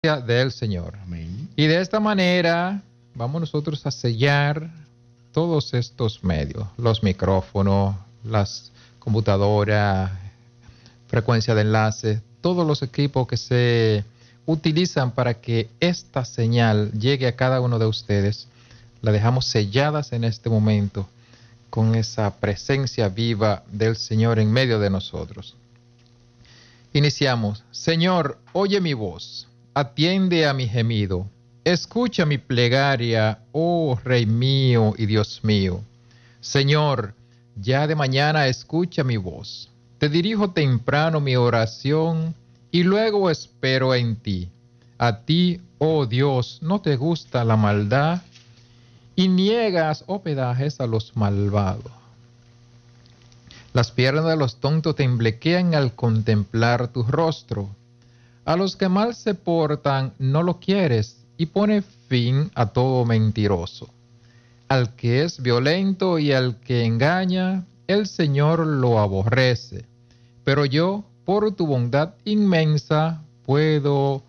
del Señor. Amén. Y de esta manera vamos nosotros a sellar todos estos medios, los micrófonos, las computadoras, frecuencia de enlace, todos los equipos que se utilizan para que esta señal llegue a cada uno de ustedes. La dejamos selladas en este momento con esa presencia viva del Señor en medio de nosotros. Iniciamos. Señor, oye mi voz, atiende a mi gemido, escucha mi plegaria, oh Rey mío y Dios mío. Señor, ya de mañana escucha mi voz. Te dirijo temprano mi oración y luego espero en ti. A ti, oh Dios, no te gusta la maldad y niegas hospedajes a los malvados. Las piernas de los tontos temblequean al contemplar tu rostro. A los que mal se portan no lo quieres y pone fin a todo mentiroso. Al que es violento y al que engaña, el Señor lo aborrece. Pero yo, por tu bondad inmensa, puedo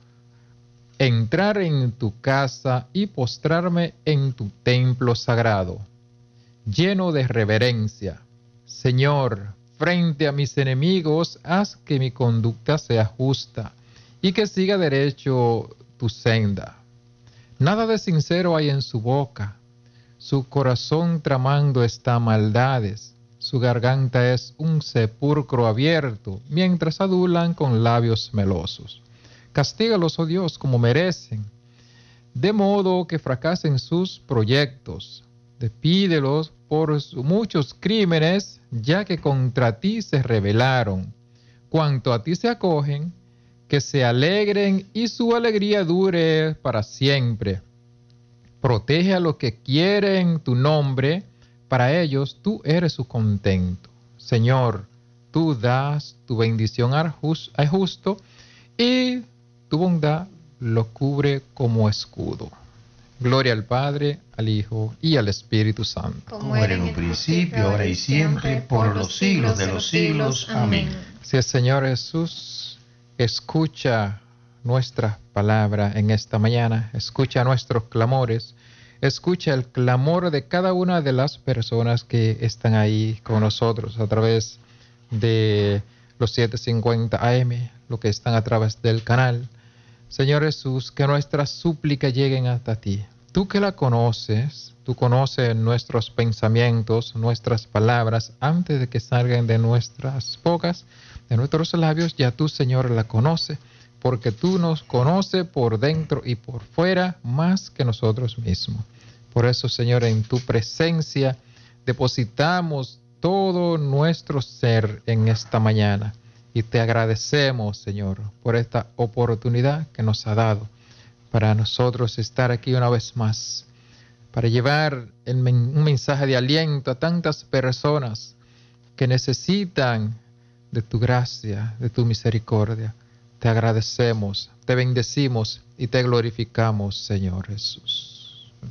entrar en tu casa y postrarme en tu templo sagrado, lleno de reverencia. Señor, frente a mis enemigos, haz que mi conducta sea justa y que siga derecho tu senda. Nada de sincero hay en su boca. Su corazón tramando está maldades. Su garganta es un sepulcro abierto, mientras adulan con labios melosos. Castígalos, oh Dios, como merecen, de modo que fracasen sus proyectos. Despídelos por sus muchos crímenes, ya que contra ti se rebelaron. Cuanto a ti se acogen, que se alegren y su alegría dure para siempre. Protege a los que quieren tu nombre, para ellos tú eres su contento. Señor, tú das tu bendición al justo y tu bondad lo cubre como escudo. Gloria al Padre, al Hijo y al Espíritu Santo. Como era en un principio, ahora y siempre, por los siglos de los siglos. Amén. Si el Señor Jesús escucha nuestra palabra en esta mañana, escucha nuestros clamores, escucha el clamor de cada una de las personas que están ahí con nosotros a través de los 750 AM, lo que están a través del canal. Señor Jesús, que nuestras súplicas lleguen hasta ti. Tú que la conoces, tú conoces nuestros pensamientos, nuestras palabras, antes de que salgan de nuestras bocas, de nuestros labios, ya tú, Señor, la conoces, porque tú nos conoces por dentro y por fuera más que nosotros mismos. Por eso, Señor, en tu presencia depositamos todo nuestro ser en esta mañana. Y te agradecemos, Señor, por esta oportunidad que nos ha dado para nosotros estar aquí una vez más, para llevar un mensaje de aliento a tantas personas que necesitan de tu gracia, de tu misericordia. Te agradecemos, te bendecimos y te glorificamos, Señor Jesús.